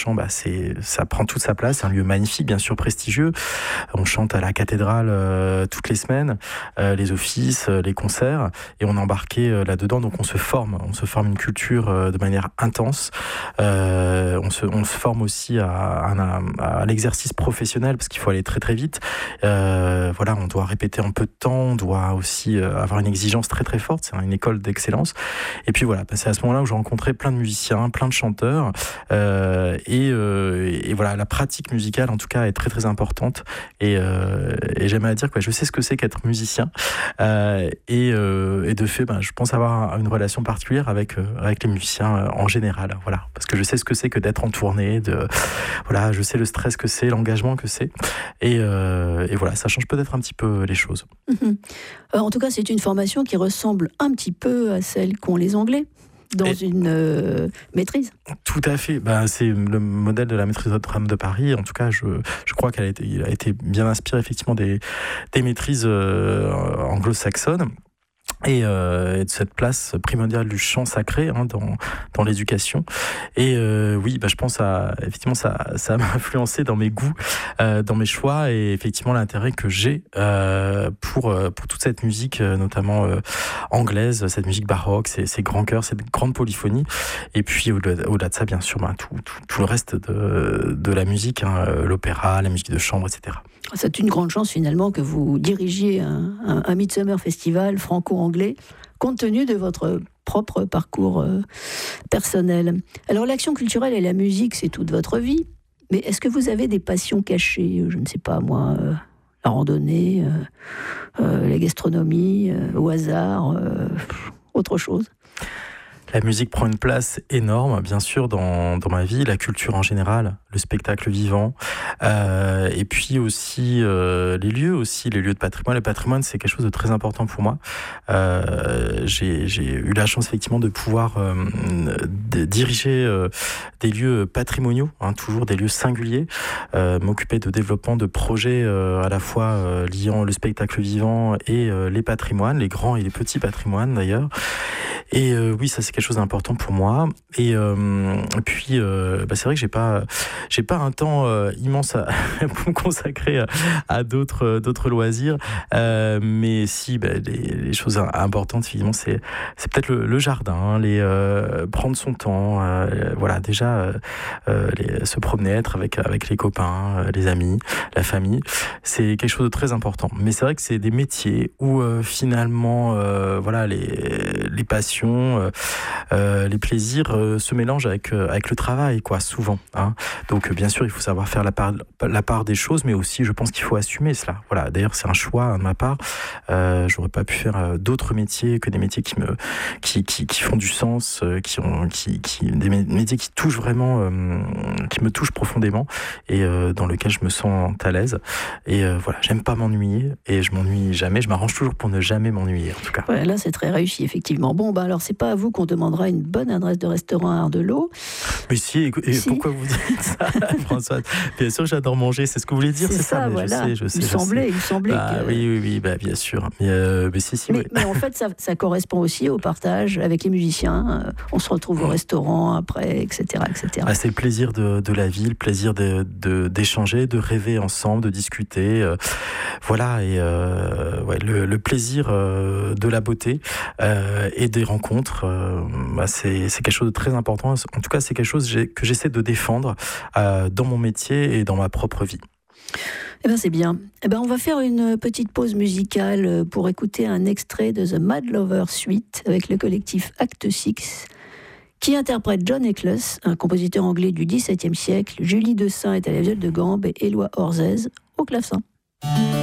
chant, ça prend toute sa place. C'est un lieu magnifique, bien sûr prestigieux. On chante à la cathédrale toutes les semaines, les offices, les concerts, et on est embarqué là-dedans. Donc on se forme une culture de manière intense. On se forme aussi à l'exercice professionnel, parce qu'il faut aller très très vite. On doit répéter en peu de temps, on doit aussi avoir une exigence très très forte. C'est une école d'excellence. Et puis voilà, c'est à ce moment-là où j'ai rencontré plein de musiciens, plein de chanteurs, et voilà, la pratique musicale en tout cas est très très importante. Et j'aimerais dire que je sais ce que c'est qu'être musicien, et de fait, je pense avoir une relation particulière avec les musiciens en général. Voilà, parce que je sais ce que c'est que d'être en tournée, je sais le stress que c'est, l'engagement que c'est, et voilà, ça change peut-être un petit peu les choses. En tout cas, c'est une formation qui ressemble un petit peu à celle qu'ont les Anglais dans une maîtrise. Tout à fait. C'est le modèle de la maîtrise de drame de Paris. En tout cas, je crois qu'il a été bien inspiré effectivement des maîtrises anglo-saxonnes. Et de cette place primordiale du chant sacré dans l'éducation. Et oui, je pense effectivement ça m'a influencé dans mes goûts, dans mes choix, et effectivement l'intérêt que j'ai pour toute cette musique, notamment anglaise, cette musique baroque, ces grands chœurs, cette grande polyphonie. Et puis au-delà de ça, bien sûr, tout le reste de la musique, l'opéra, la musique de chambre, etc. C'est une grande chance finalement que vous dirigiez un Midsummer Festival franco-anglais, compte tenu de votre propre parcours personnel. Alors l'action culturelle et la musique, c'est toute votre vie, mais est-ce que vous avez des passions cachées ? Je ne sais pas moi, la randonnée, la gastronomie, au hasard, autre chose ? La musique prend une place énorme, bien sûr, dans ma vie, la culture en général, le spectacle vivant, et puis aussi les lieux de patrimoine. Le patrimoine, c'est quelque chose de très important pour moi. J'ai eu la chance, effectivement, de pouvoir diriger des lieux patrimoniaux, toujours des lieux singuliers, m'occuper de développement de projets à la fois liant le spectacle vivant et les patrimoines, les grands et les petits patrimoines, d'ailleurs. Et oui, ça c'est quelque chose d'important pour moi. Et puis c'est vrai que j'ai pas un temps immense pour me consacrer à d'autres loisirs, mais si les choses importantes, finalement, c'est peut-être le jardin, prendre son temps, déjà se promener, être avec les copains, les amis, la famille, c'est quelque chose de très important. Mais c'est vrai que c'est des métiers où finalement les passions, les plaisirs se mélangent avec le travail, souvent. Donc bien sûr, il faut savoir faire la part des choses, mais aussi je pense qu'il faut assumer cela. Voilà, d'ailleurs c'est un choix de ma part. J'aurais pas pu faire d'autres métiers que des métiers qui font du sens, des métiers qui touchent vraiment, qui me touchent profondément, et dans lesquels je me sens à l'aise. Et j'aime pas m'ennuyer, et je m'ennuie jamais. Je m'arrange toujours pour ne jamais m'ennuyer, en tout cas. Ouais, là c'est très réussi, effectivement. Bon, alors c'est pas à vous qu'on demandera une bonne adresse de restaurant à Ardelot. Mais si. Pourquoi vous dites ça, Françoise ? Bien sûr, j'adore manger, c'est ce que vous voulez dire, c'est ça, voilà. Je sais. Il semblait que... Oui, bien sûr. Mais si. Mais en fait, ça correspond aussi au partage avec les musiciens. On se retrouve au restaurant après, etc. C'est le plaisir de la vie, le plaisir d'échanger, de rêver ensemble, de discuter. Le plaisir de la beauté et des rencontres. C'est quelque chose de très important. En tout cas, c'est quelque chose que j'essaie de défendre dans mon métier et dans ma propre vie. C'est bien. On va faire une petite pause musicale pour écouter un extrait de The Mad Lover Suite avec le collectif Act 6 qui interprète John Eccles, un compositeur anglais du XVIIe siècle. Julie Dessein est à la viole de gambe et Éloi Orzez au clavecin.